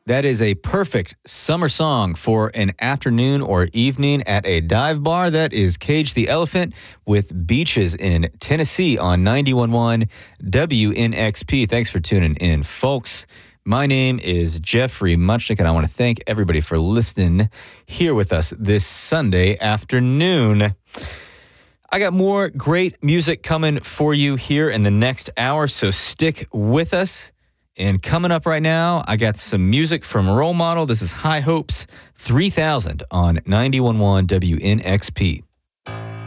That is a perfect summer song for an afternoon or evening at a dive bar. That is Cage the Elephant with Beaches in Tennessee on 91.1 WNXP. Thanks for tuning in, folks. My name is Jeffrey Muchnick, and I want to thank everybody for listening here with us this Sunday afternoon. I got more great music coming for you here in the next hour, so stick with us. And coming up right now, I got some music from Role Model. This is High Hopes 3000 on 91.1 WNXP.